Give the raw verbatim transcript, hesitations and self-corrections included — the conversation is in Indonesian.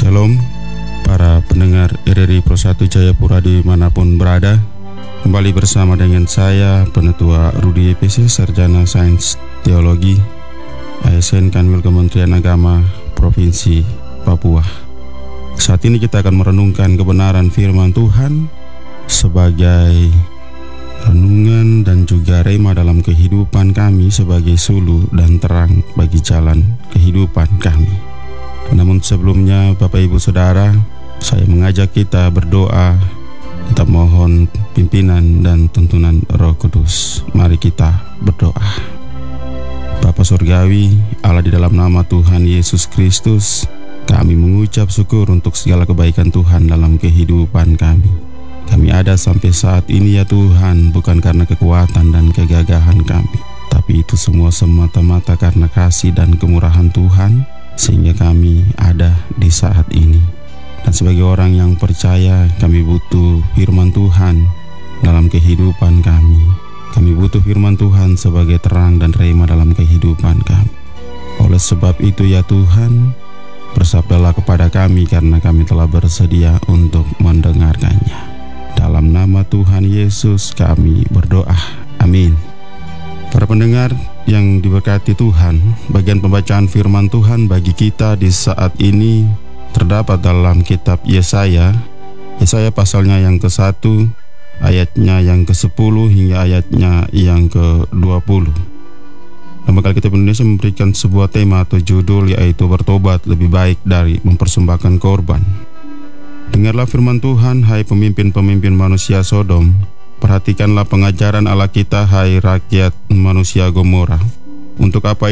Shalom para pendengar R R I Pro satu Jayapura dimanapun berada. Kembali bersama dengan saya Penetua Rudi Y P C, Sarjana Sains Teologi, A S N Kanwil Kementerian Agama Provinsi Papua. Saat ini kita akan merenungkan kebenaran firman Tuhan sebagai renungan dan juga rema dalam kehidupan kami sebagai suluh dan terang bagi jalan kehidupan kami. Namun sebelumnya, Bapak Ibu Saudara, saya mengajak kita berdoa. Kita mohon pimpinan dan tuntunan Roh Kudus. Mari kita berdoa. Bapa Surgawi, Allah, di dalam nama Tuhan Yesus Kristus, kami mengucap syukur untuk segala kebaikan Tuhan dalam kehidupan kami. Kami ada sampai saat ini ya Tuhan, bukan karena kekuatan dan kegagahan kami, tapi itu semua semata-mata karena kasih dan kemurahan Tuhan, sehingga kami ada di saat ini. Dan sebagai orang yang percaya, kami butuh firman Tuhan dalam kehidupan kami. Kami butuh firman Tuhan sebagai terang dan rema dalam kehidupan kami. Oleh sebab itu ya Tuhan, bersabdalah kepada kami karena kami telah bersedia untuk mendengarkannya. Dalam nama Tuhan Yesus kami berdoa. Amin. Para pendengar yang diberkati Tuhan, bagian pembacaan firman Tuhan bagi kita di saat ini terdapat dalam kitab Yesaya. Yesaya pasalnya yang ke satu, ayatnya yang ke sepuluh hingga ayatnya yang ke dua puluh. Lembaga Alkitab Indonesia memberikan sebuah tema atau judul, yaitu bertobat lebih baik dari mempersembahkan korban. Dengarlah firman Tuhan, hai pemimpin-pemimpin manusia Sodom. Perhatikanlah pengajaran Allah kita, hai rakyat manusia Gomora. Untuk apa